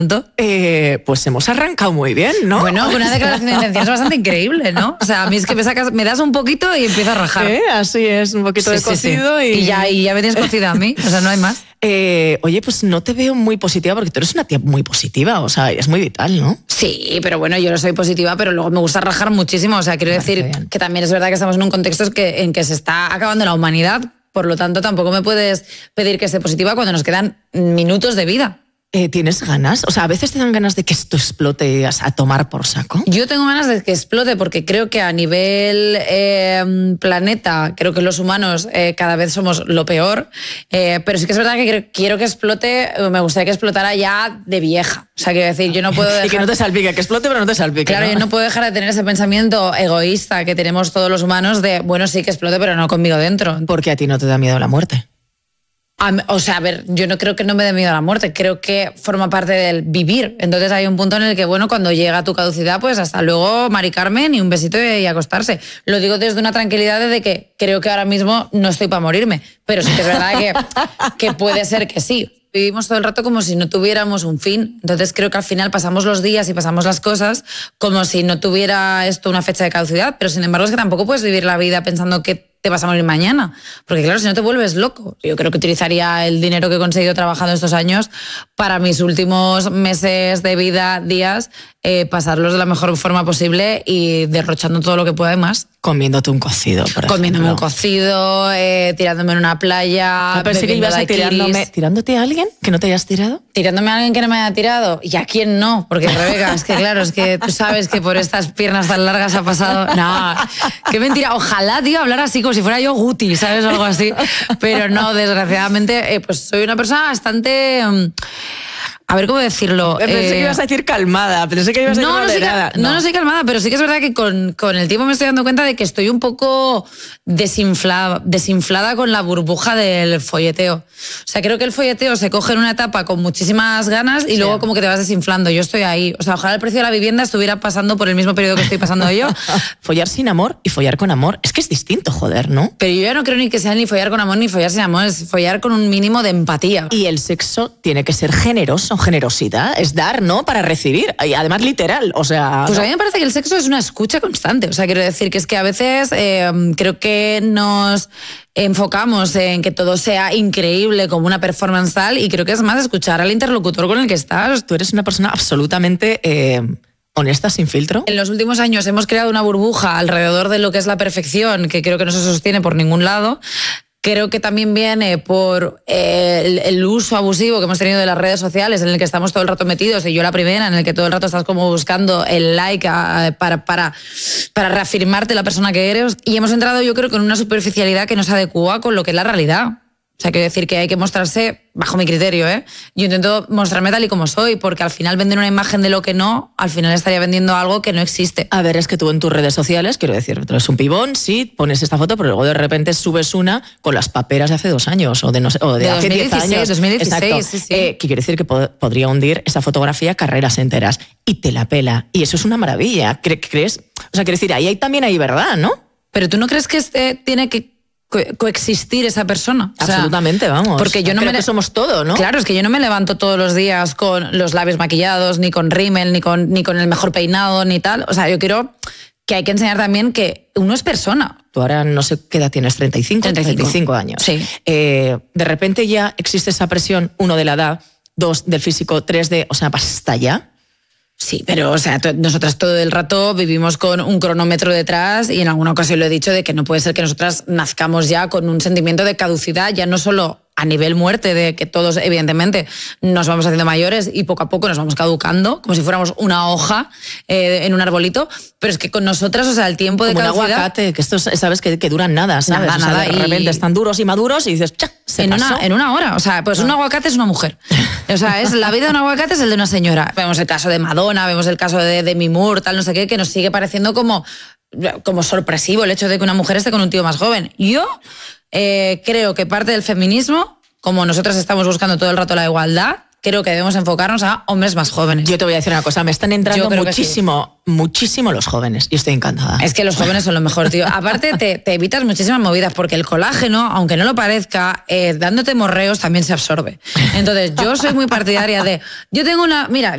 Pues hemos arrancado muy bien, ¿no? Bueno, una declaración de intenciones bastante increíble, ¿no? O sea, a mí es que me das un poquito y empiezo a rajar. Así es, un poquito de cocido. Sí. Y ya me tienes cocida a mí, o sea, no hay más. Oye, pues no te veo muy positiva porque tú eres una tía muy positiva, o sea, es muy vital, ¿no? Sí, pero bueno, yo no soy positiva, pero luego me gusta rajar muchísimo. O sea, quiero decir que también es verdad que estamos en un contexto en que se está acabando la humanidad, por lo tanto tampoco me puedes pedir que esté positiva cuando nos quedan minutos de vida. ¿Tienes ganas? O sea, a veces te dan ganas de que esto explote a tomar por saco. Yo tengo ganas de que explote porque creo que a nivel planeta, creo que los humanos cada vez somos lo peor, pero sí que es verdad que quiero que explote, me gustaría que explotara ya de vieja. O sea, quiero decir, yo no puedo dejar... Y que no te salpique, que explote pero no te salpique. Claro, ¿no? Yo no puedo dejar de tener ese pensamiento egoísta que tenemos todos los humanos de, bueno, sí que explote, pero no conmigo dentro. Porque a ti no te da miedo la muerte. O sea, a ver, yo no creo que no me dé miedo a la muerte, creo que forma parte del vivir. Entonces hay un punto en el que, bueno, cuando llega tu caducidad, pues hasta luego, Mari Carmen, y un besito y acostarse. Lo digo desde una tranquilidad de que creo que ahora mismo no estoy para morirme, pero sí que es verdad que puede ser que sí. Vivimos todo el rato como si no tuviéramos un fin. Entonces creo que al final pasamos los días y pasamos las cosas como si no tuviera esto una fecha de caducidad, pero sin embargo es que tampoco puedes vivir la vida pensando que te vas a morir mañana, porque claro, si no te vuelves loco. Yo creo que utilizaría el dinero que he conseguido trabajando estos años para mis últimos meses de vida, días, pasarlos de la mejor forma posible y derrochando todo lo que pueda y más. Comiéndote un cocido, por Comiéndome ejemplo. un cocido, tirándome en una playa. Me parece que ibas a tirándote a alguien que no te hayas tirado. Tirándome a alguien que no me haya tirado. ¿Y a quién no? Porque Rebeca, es que claro, es que tú sabes que por estas piernas tan largas ha pasado... No, qué mentira. Ojalá, tío, hablar así como si fuera yo Guti, ¿sabes? Algo así. Pero no, desgraciadamente, pues soy una persona bastante... A ver, ¿cómo decirlo? Pensé que ibas a decir calmada, pensé que ibas a decir moderada. No soy calmada, pero sí que es verdad que con el tiempo me estoy dando cuenta de que estoy un poco desinflada con la burbuja del folleteo. O sea, creo que el folleteo se coge en una etapa con muchísimas ganas y luego como que te vas desinflando. Yo estoy ahí. O sea, ojalá el precio de la vivienda estuviera pasando por el mismo periodo que estoy pasando yo. Follar sin amor y follar con amor. Es que es distinto, joder, ¿no? Pero yo ya no creo ni que sea ni follar con amor ni follar sin amor. Es follar con un mínimo de empatía. Y el sexo tiene que ser generoso. Generosidad es dar, ¿no? Para recibir. Y además literal, o sea... Pues ¿no? a mí me parece que el sexo es una escucha constante. O sea, quiero decir que es que a veces creo que nos enfocamos en que todo sea increíble como una performance tal y creo que es más escuchar al interlocutor con el que estás. Tú eres una persona absolutamente... honesta, sin filtro. En los últimos años hemos creado una burbuja alrededor de lo que es la perfección, que creo que no se sostiene por ningún lado. Creo que también viene por el uso abusivo que hemos tenido de las redes sociales, en el que estamos todo el rato metidos, y yo la primera, en el que todo el rato estás como buscando el like para reafirmarte la persona que eres. Y hemos entrado, yo creo, con una superficialidad que no se adecua con lo que es la realidad. O sea, quiero decir que hay que mostrarse bajo mi criterio, ¿eh? Yo intento mostrarme tal y como soy, porque al final vender una imagen de lo que no, al final estaría vendiendo algo que no existe. A ver, es que tú en tus redes sociales, quiero decir, tú eres un pibón, sí, pones esta foto, pero luego de repente subes una con las paperas de hace 2 años o de, no sé, o de hace 10 años. 2016, exacto. Sí. Que quiere decir que podría hundir esa fotografía carreras enteras. Y te la pela. Y eso es una maravilla. ¿Crees? O sea, quiero decir, ahí también hay verdad, ¿no? Pero tú no crees que tiene que coexistir esa persona. O sea, absolutamente, vamos. Porque yo no creo que somos todo, ¿no? Claro, es que yo no me levanto todos los días con los labios maquillados, ni con rímel, ni con el mejor peinado, ni tal. O sea, yo creo que hay que enseñar también que uno es persona. Tú ahora no sé qué edad tienes, 35 años. Sí. De repente ya existe esa presión, 1 de la edad, 2 del físico, 3 de... O sea, basta ya. Sí, pero o sea, nosotras todo el rato vivimos con un cronómetro detrás y en alguna ocasión lo he dicho de que no puede ser que nosotras nazcamos ya con un sentimiento de caducidad, ya no solo a nivel muerte, de que todos evidentemente nos vamos haciendo mayores y poco a poco nos vamos caducando, como si fuéramos una hoja en un arbolito, pero es que con nosotras, o sea, el tiempo de caducidad... Como un aguacate, que estos sabes que duran nada, ¿sabes? Nada, o sea, de repente están duros y maduros y dices, ¡chac! En una hora. O sea, pues un aguacate es una mujer. O sea, la vida de un aguacate es el de una señora. Vemos el caso de Madonna, vemos el caso de Demi Moore, tal, no sé qué, que nos sigue pareciendo como sorpresivo el hecho de que una mujer esté con un tío más joven. Yo creo que parte del feminismo, como nosotras estamos buscando todo el rato la igualdad, creo que debemos enfocarnos a hombres más jóvenes. Yo te voy a decir una cosa, me están entrando muchísimo los jóvenes y estoy encantada. Es que los jóvenes son lo mejor, tío. Aparte, te evitas muchísimas movidas porque el colágeno, aunque no lo parezca, dándote morreos también se absorbe. Entonces, yo soy muy partidaria de... Yo tengo una... Mira,